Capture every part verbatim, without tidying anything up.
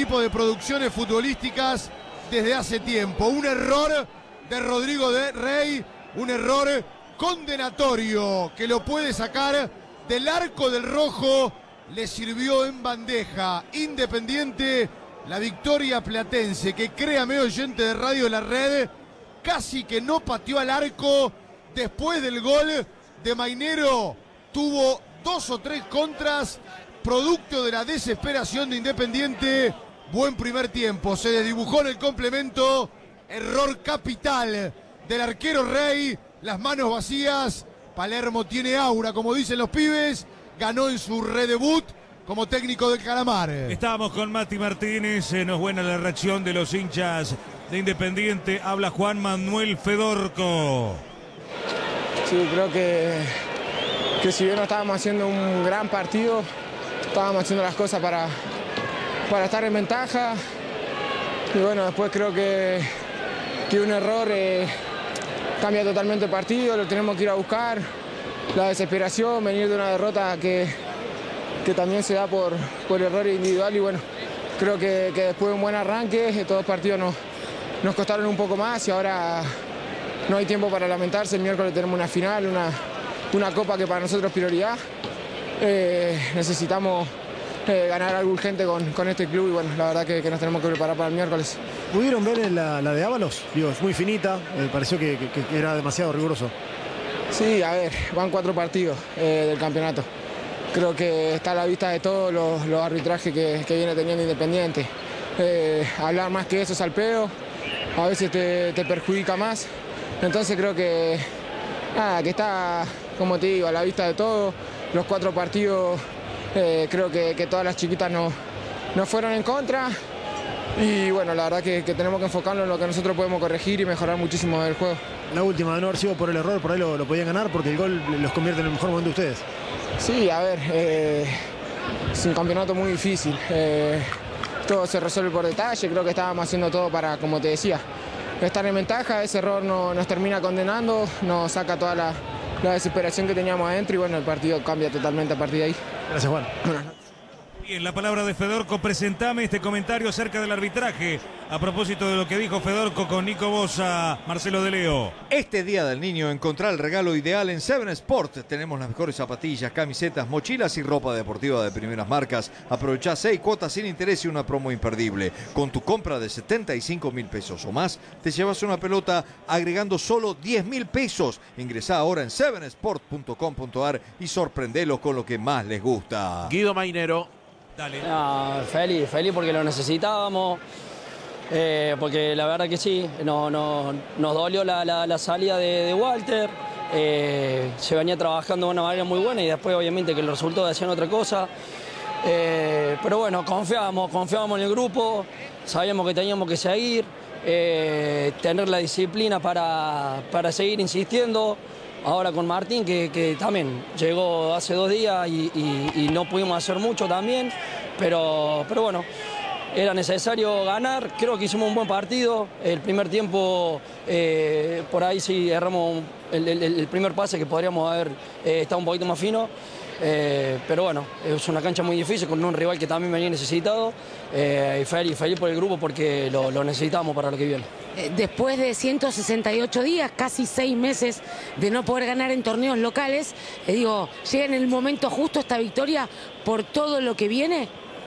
tipo de producciones futbolísticas desde hace tiempo. Un error de Rodrigo de Rey, un error condenatorio que lo puede sacar del arco del rojo, le sirvió en bandeja. Independiente, la victoria platense, que créame, oyente de Radio La Red, casi que no pateó al arco después del gol de Mainero. Tuvo dos o tres contras, producto de la desesperación de Independiente. Buen primer tiempo, se desdibujó en el complemento. Error capital del arquero Rey, las manos vacías. Palermo tiene aura, como dicen los pibes. Ganó en su redebut como técnico del Calamar. Estábamos con Mati Martínez, eh, nos buena la reacción de los hinchas de Independiente. Habla Juan Manuel Fedorco. Sí, creo que, que si bien no estábamos haciendo un gran partido, estábamos haciendo las cosas para, para estar en ventaja. Y bueno, después creo que, que un error eh, cambia totalmente el partido, lo tenemos que ir a buscar. La desesperación, venir de una derrota que, que también se da por, por error individual. Y bueno, creo que, que después de un buen arranque, todos los partidos nos, nos costaron un poco más y ahora no hay tiempo para lamentarse. El miércoles tenemos una final, una, una copa que para nosotros es prioridad. Eh, necesitamos eh, ganar algo urgente con, con este club y bueno, la verdad que, que nos tenemos que preparar para el miércoles. ¿Pudieron ver la, la de Ábalos? Digo, es muy finita, eh, pareció que, que, que era demasiado riguroso. Sí, a ver, van cuatro partidos eh, del campeonato. Creo que está a la vista de todos los, los arbitrajes que, que viene teniendo Independiente. Eh, hablar más que eso es al pedo, a veces te, te perjudica más. Entonces creo que, nada, que está, como te digo, a la vista de todos. Los cuatro partidos, eh, creo que, que todas las chiquitas nos no fueron en contra. Y bueno, la verdad que, que tenemos que enfocarnos en lo que nosotros podemos corregir y mejorar muchísimo del juego. La última, de no haber sido por el error, por ahí lo, lo podían ganar porque el gol los convierte en el mejor momento de ustedes. Sí, a ver, eh, es un campeonato muy difícil. Eh, todo se resuelve por detalle, creo que estábamos haciendo todo para, como te decía, estar en ventaja. Ese error no, nos termina condenando, nos saca toda la, la desesperación que teníamos adentro y bueno, el partido cambia totalmente a partir de ahí. Gracias, Juan. Buenas noches. Bien, la palabra de Fedorco. Presentame este comentario acerca del arbitraje. A propósito de lo que dijo Fedorco con Nico Bosa, Marcelo de Leo. Este Día del Niño encontrá el regalo ideal en Seven Sport. Tenemos las mejores zapatillas, camisetas, mochilas y ropa deportiva de primeras marcas. Aprovechá seis cuotas sin interés y una promo imperdible. Con tu compra de setenta y cinco mil pesos o más, te llevas una pelota agregando solo diez mil pesos. Ingresá ahora en seven sport punto com punto a r y sorprendelos con lo que más les gusta. Guido Mainero. Dale. No, feliz, feliz porque lo necesitábamos, eh, porque la verdad que sí, no, no, nos dolió la, la, la salida de, de Walter, eh, se venía trabajando de una manera muy buena y después obviamente que los resultados hacían otra cosa, eh, pero bueno, confiábamos, confiábamos en el grupo, sabíamos que teníamos que seguir, eh, tener la disciplina para, para seguir insistiendo. Ahora con Martín, que, que también llegó hace dos días y, y, y no pudimos hacer mucho también, pero, pero bueno, era necesario ganar. Creo que hicimos un buen partido. El primer tiempo, eh, por ahí sí erramos el, el, el primer pase que podríamos haber eh, estado un poquito más fino. Eh, pero bueno, es una cancha muy difícil con un rival que también venía necesitado. Eh, y feliz, feliz por el grupo porque lo, lo necesitamos para lo que viene. Después de ciento sesenta y ocho días, casi seis meses de no poder ganar en torneos locales, eh, digo, ¿llega en el momento justo esta victoria por todo lo que viene?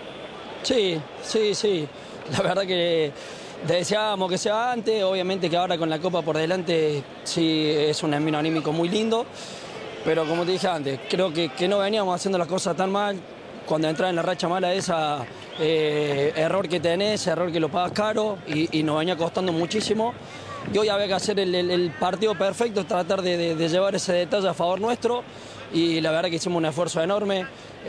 Sí, sí, sí. La verdad que deseábamos que sea antes, obviamente que ahora con la Copa por delante sí es un envío anímico muy lindo, pero como te dije antes, creo que, que no veníamos haciendo las cosas tan mal. Cuando entras en la racha mala esa, eh, error que tenés, error que lo pagas caro y, y nos venía costando muchísimo. Y hoy había que hacer el, el, el partido perfecto, tratar de, de, de llevar ese detalle a favor nuestro y la verdad que hicimos un esfuerzo enorme,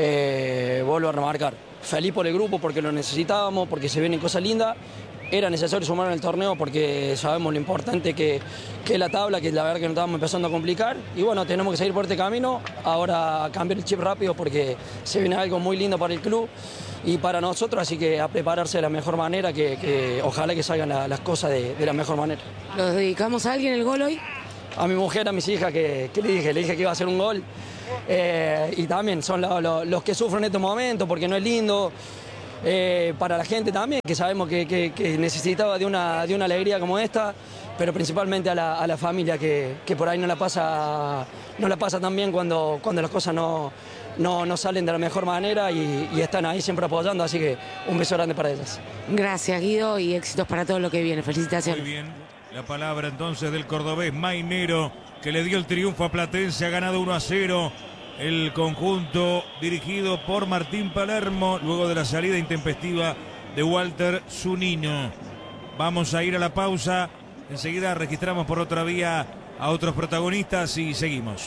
eh, vuelvo a remarcar. Feliz por el grupo porque lo necesitábamos, porque se vienen cosas lindas. Era necesario sumar en el torneo porque sabemos lo importante que, que es la tabla, que la verdad que nos estábamos empezando a complicar. Y bueno, tenemos que seguir por este camino. Ahora cambiar el chip rápido porque se viene algo muy lindo para el club y para nosotros, así que a prepararse de la mejor manera, que, que ojalá que salgan la, las cosas de, de la mejor manera. ¿Lo dedicamos a alguien el gol hoy? A mi mujer, a mis hijas, que, que le dije, le dije que iba a hacer un gol. Eh, y también son lo, lo, los que sufren en estos momentos porque no es lindo. eh, para la gente también, que sabemos que, que, que necesitaba de una, de una alegría como esta, pero principalmente a la, a la familia que, que por ahí no la pasa, no la pasa tan bien cuando, cuando las cosas no, no, no salen de la mejor manera y, y están ahí siempre apoyando, así que un beso grande para ellas. Gracias, Guido, y éxitos para todo lo que viene. Felicitaciones. Muy bien. La palabra entonces del cordobés Mainero, que le dio el triunfo a Platense, ha ganado uno a cero. El conjunto dirigido por Martín Palermo, luego de la salida intempestiva de Walter Zunino. Vamos a ir a la pausa. Enseguida registramos por otra vía a otros protagonistas y seguimos.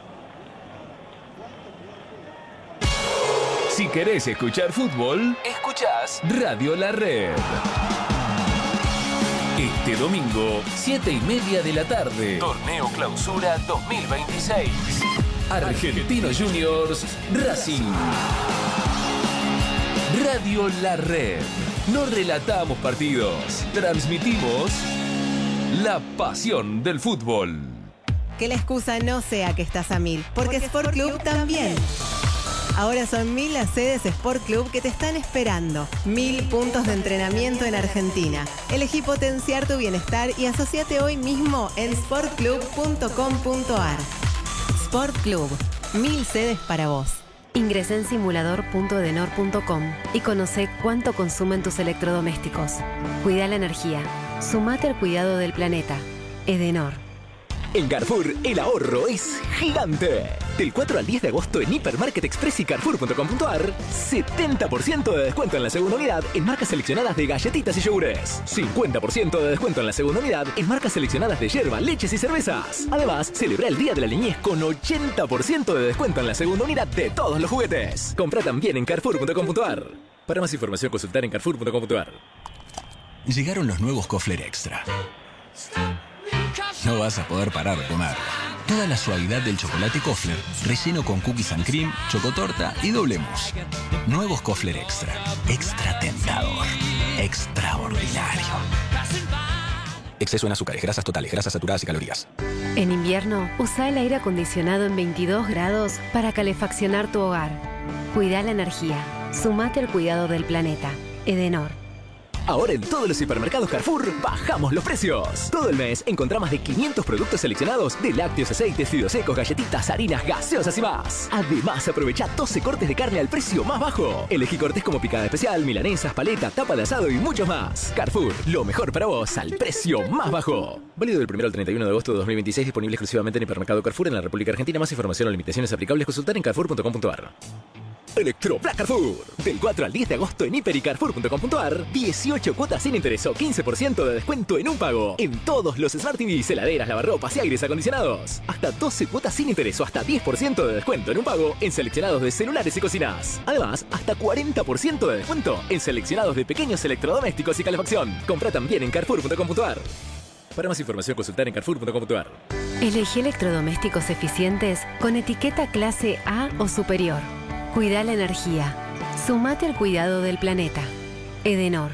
Si querés escuchar fútbol, escuchás Radio La Red. Este domingo, siete y media de la tarde. Torneo Clausura dos mil veintiséis. Argentinos Juniors Racing. Radio La Red. No relatamos partidos, transmitimos la pasión del fútbol. Que la excusa no sea que estás a mil, porque Sport Club también. Ahora son mil las sedes Sport Club que te están esperando. Mil puntos de entrenamiento en Argentina. Elegí potenciar tu bienestar y asociate hoy mismo en sport club punto com punto a r. Sport Club. Mil sedes para vos. Ingresa en simulador punto edenor punto com y conoce cuánto consumen tus electrodomésticos. Cuida la energía. Sumate al cuidado del planeta. Edenor. En Carrefour, el ahorro es gigante. Del cuatro al diez de agosto en Hipermarket Express y carrefour punto com punto a r, setenta por ciento de descuento en la segunda unidad en marcas seleccionadas de galletitas y yogures. cincuenta por ciento de descuento en la segunda unidad en marcas seleccionadas de yerba, leches y cervezas. Además, celebra el Día de la Niñez con ochenta por ciento de descuento en la segunda unidad de todos los juguetes. Compra también en carrefour punto com punto a r. Para más información, consultar en carrefour punto com punto a r. Llegaron los nuevos Kofler Extra. No vas a poder parar de comer. Toda la suavidad del chocolate Kofler, relleno con cookies and cream, chocotorta y doble mousse. Nuevos Kofler Extra. Extra tentador. Extraordinario. Exceso en azúcares, grasas totales, grasas saturadas y calorías. En invierno, usa el aire acondicionado en veintidós grados para calefaccionar tu hogar. Cuida la energía. Sumate al cuidado del planeta. Edenor. Ahora en todos los hipermercados Carrefour bajamos los precios. Todo el mes encontrá más de quinientos productos seleccionados de lácteos, aceites, fideos secos, galletitas, harinas, gaseosas y más. Además, aprovecha doce cortes de carne al precio más bajo. Elegí cortes como picada especial, milanesas, paleta, tapa de asado y muchos más. Carrefour, lo mejor para vos al precio más bajo. Válido del primero al treinta y uno de agosto de dos mil veintiséis, disponible exclusivamente en hipermercado Carrefour en la República Argentina. Más información o limitaciones aplicables, consultar en carrefour punto com punto a r. Electroplan Carrefour. Del cuatro al diez de agosto en hiper y carrefour punto com punto a r, dieciocho cuotas sin interés o quince por ciento de descuento en un pago. En todos los Smart T Vs, heladeras, lavarropas y aires acondicionados. Hasta doce cuotas sin interés o hasta diez por ciento de descuento en un pago en seleccionados de celulares y cocinas. Además, hasta cuarenta por ciento de descuento en seleccionados de pequeños electrodomésticos y calefacción. Compra también en carrefour punto com punto a r. Para más información, consultar en carrefour punto com punto a r. Elegí electrodomésticos eficientes con etiqueta clase A o superior. Cuida la energía. Sumate al cuidado del planeta. Edenor.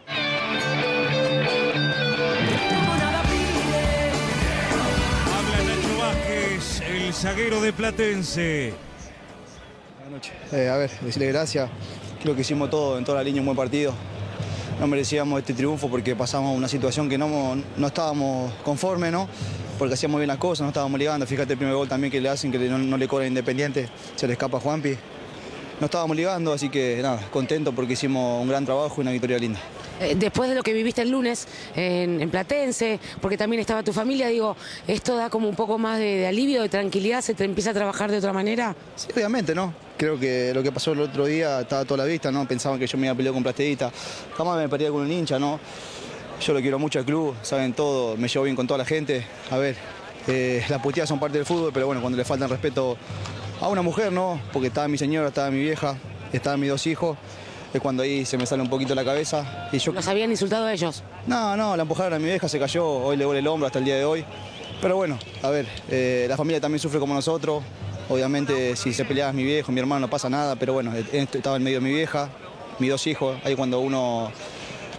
Habla Nacho Vázquez, el zaguero de Platense. Buenas noches. Eh, a ver, decirle gracias. Creo que hicimos todo en toda la línea un buen partido. No merecíamos este triunfo porque pasamos una situación que no, no estábamos conformes, ¿no? Porque hacíamos bien las cosas, no estábamos ligando. Fíjate el primer gol también que le hacen, que no, no le cobra Independiente, se le escapa a Juanpi. No estábamos ligando, así que nada, contento porque hicimos un gran trabajo y una victoria linda. Eh, después de lo que viviste el lunes en, en Platense, porque también estaba tu familia, digo, ¿esto da como un poco más de, de alivio, de tranquilidad? ¿Se te empieza a trabajar de otra manera? Sí, obviamente, ¿no? Creo que lo que pasó el otro día estaba a toda la vista, ¿no? Pensaban que yo me iba a pelear con Plateísta. Jamás me peleé con un hincha, ¿no? Yo lo quiero mucho al club, saben todo, me llevo bien con toda la gente. A ver, eh, las puteadas son parte del fútbol, pero bueno, cuando le faltan respeto a una mujer, ¿no? Porque estaba mi señora, estaba mi vieja, estaban mis dos hijos. Es cuando ahí se me sale un poquito la cabeza. Y yo... ¿Los habían insultado a ellos? No, no, la empujaron a mi vieja, se cayó, hoy le duele el hombro hasta el día de hoy. Pero bueno, a ver, eh, la familia también sufre como nosotros. Obviamente si se peleaba mi viejo, mi hermano, no pasa nada, pero bueno, estaba en medio de mi vieja, mis dos hijos. Ahí cuando uno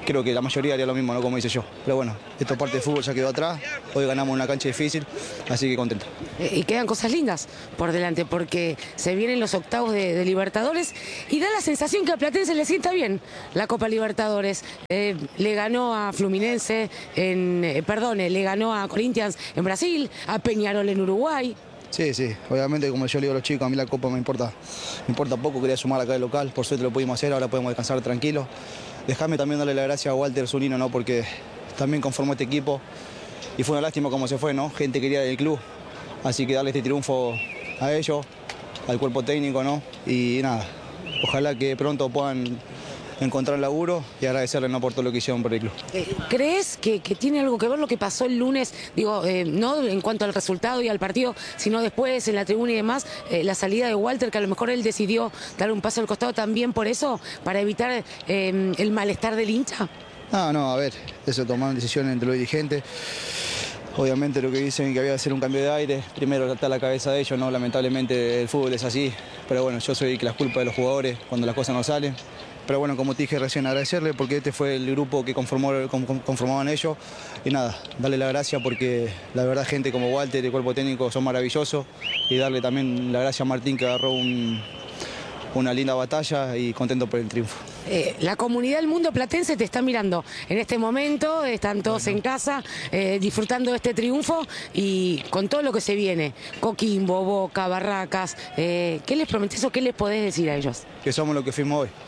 creo que la mayoría haría lo mismo, ¿no? Como hice yo. Pero bueno, esta parte de fútbol ya quedó atrás. Hoy ganamos una cancha difícil, así que contento. Y quedan cosas lindas por delante, porque se vienen los octavos de, de Libertadores y da la sensación que a Platense le sienta bien la Copa Libertadores. Eh, le ganó a Fluminense, en, eh, perdón, le ganó a Corinthians en Brasil, a Peñarol en Uruguay. Sí, sí, obviamente como yo le digo a los chicos, a mí la Copa me importa, me importa poco, quería sumar acá de local, por suerte lo pudimos hacer, ahora podemos descansar tranquilos. Dejame también darle la gracia a Walter Zunino, ¿no? Porque también conformó este equipo y fue una lástima cómo se fue, ¿no? Gente querida del club, así que darle este triunfo a ellos, al cuerpo técnico, ¿no? Y nada, ojalá que pronto puedan encontrar laburo y agradecerle, ¿no? Por todo lo que hicieron por el club. ¿Crees que, que tiene algo que ver lo que pasó el lunes, digo, eh, no en cuanto al resultado y al partido, sino después en la tribuna y demás, eh, la salida de Walter, que a lo mejor él decidió dar un paso al costado también por eso, para evitar eh, el malestar del hincha? No, no, a ver, eso tomaron decisiones entre los dirigentes. Obviamente lo que dicen que había que hacer un cambio de aire, primero está la cabeza de ellos, ¿no? Lamentablemente el fútbol es así, pero bueno, yo soy que las culpas de los jugadores cuando las cosas no salen. Pero bueno, como te dije recién, agradecerle porque este fue el grupo que conformó, conformaban ellos. Y nada, darle la gracia porque la verdad gente como Walter y el cuerpo técnico son maravillosos. Y darle también la gracia a Martín que agarró un, una linda batalla y contento por el triunfo. Eh, la comunidad del mundo platense te está mirando en este momento, están todos bueno. en casa eh, disfrutando de este triunfo y con todo lo que se viene, Coquimbo, Boca, Barracas, eh, ¿qué les prometés o qué les podés decir a ellos? Que somos lo que fuimos hoy,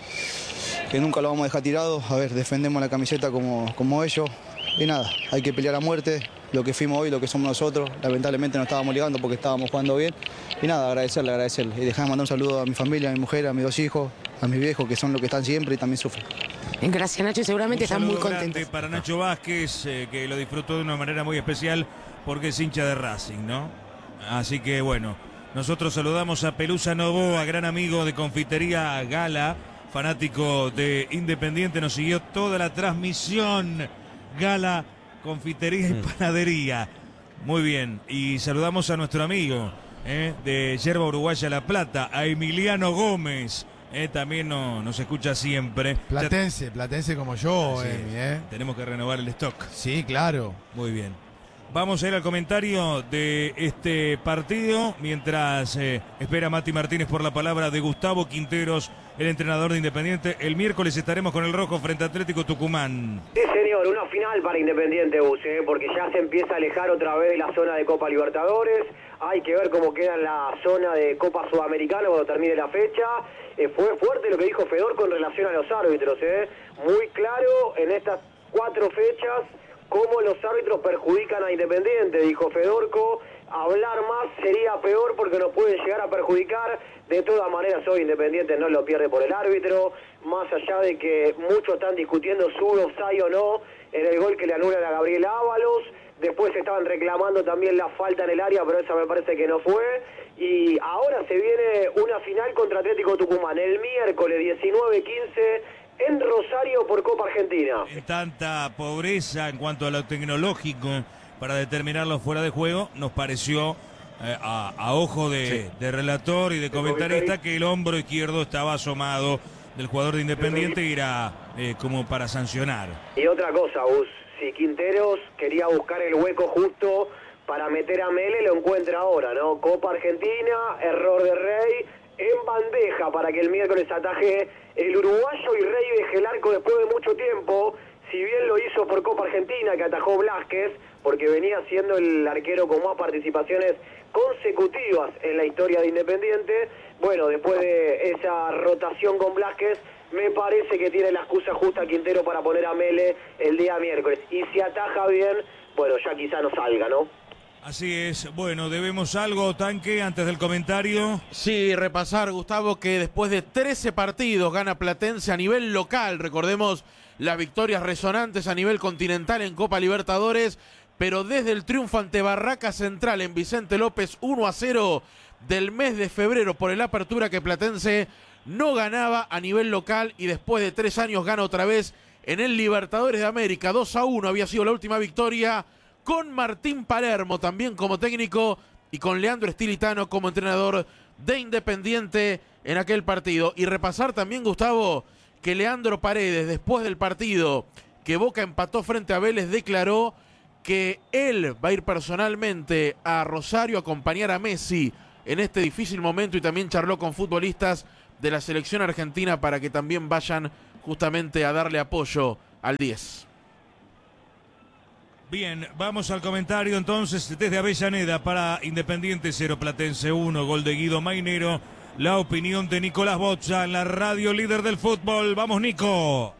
que nunca lo vamos a dejar tirado, a ver, defendemos la camiseta como, como ellos y nada, hay que pelear a muerte, lo que fuimos hoy, lo que somos nosotros, lamentablemente no estábamos ligando porque estábamos jugando bien y nada, agradecerle, agradecerle y dejar de mandar un saludo a mi familia, a mi mujer, a mis dos hijos, a mis viejos que son los que están siempre y también sufren. Gracias Nacho, seguramente están muy contentos. Para Nacho Vázquez, eh, que lo disfrutó de una manera muy especial porque es hincha de Racing, ¿no? Así que bueno, nosotros saludamos a Pelusa Novoa, gran amigo de Confitería Gala, fanático de Independiente, nos siguió toda la transmisión. Gala, confitería y panadería. Muy bien, y saludamos a nuestro amigo eh, de Yerba Uruguaya La Plata, a Emiliano Gómez. Eh, también no, nos escucha siempre. Platense, ya... platense como yo, sí, Emi, eh. Tenemos que renovar el stock. Sí, claro. Muy bien. Vamos a ir al comentario de este partido mientras eh, espera Mati Martínez por la palabra de Gustavo Quinteros, el entrenador de Independiente. El miércoles estaremos con el rojo frente a Atlético Tucumán. Sí, señor, una final para Independiente, Bus, ¿eh? Porque ya se empieza a alejar otra vez de la zona de Copa Libertadores. Hay que ver cómo queda en la zona de Copa Sudamericana cuando termine la fecha. Eh, fue fuerte lo que dijo Fedor con relación a los árbitros, ¿eh? Muy claro en estas cuatro fechas cómo los árbitros perjudican a Independiente, dijo Fedorco. Hablar más sería peor porque nos puede llegar a perjudicar. De todas maneras, hoy Independiente no lo pierde por el árbitro, más allá de que muchos están discutiendo su offside o no en el gol que le anulan a Gabriel Ábalos. Después estaban reclamando también la falta en el área, pero esa me parece que no fue. Y ahora se viene una final contra Atlético Tucumán el miércoles diecinueve quince en Rosario por Copa Argentina. En tanta pobreza en cuanto a lo tecnológico para determinarlo fuera de juego, nos pareció eh, a, a ojo de, sí. de relator y de comentarista que el hombro izquierdo estaba asomado del jugador de Independiente y era eh, como para sancionar. Y otra cosa, Bus, si Quinteros quería buscar el hueco justo para meter a Mele, lo encuentra ahora, ¿no? Copa Argentina, error de Rey, en bandeja para que el miércoles ataje el uruguayo y Rey deje el arco después de mucho tiempo. Si bien lo hizo por Copa Argentina, que atajó Blázquez, porque venía siendo el arquero con más participaciones consecutivas en la historia de Independiente, bueno, después de esa rotación con Blázquez, me parece que tiene la excusa justa Quintero para poner a Mele el día miércoles. Y si ataja bien, bueno, ya quizá no salga, ¿no? Así es. Bueno, ¿debemos algo, Tanque, antes del comentario? Sí, repasar, Gustavo, que después de trece partidos gana Platense a nivel local. Recordemos las victorias resonantes a nivel continental en Copa Libertadores, pero desde el triunfo ante Barraca Central en Vicente López uno a cero del mes de febrero por el Apertura, que Platense no ganaba a nivel local y después de tres años gana otra vez en el Libertadores de América. dos a uno había sido la última victoria, con Martín Palermo también como técnico y con Leandro Estilitano como entrenador de Independiente en aquel partido. Y repasar también, Gustavo, que Leandro Paredes, después del partido que Boca empató frente a Vélez, declaró que él va a ir personalmente a Rosario a acompañar a Messi en este difícil momento y también charló con futbolistas de la selección argentina para que también vayan justamente a darle apoyo al diez. Bien, vamos al comentario entonces desde Avellaneda para Independiente cero, Platense uno, gol de Guido Mainero. La opinión de Nicolás Boccia en la radio líder del fútbol. Vamos, Nico.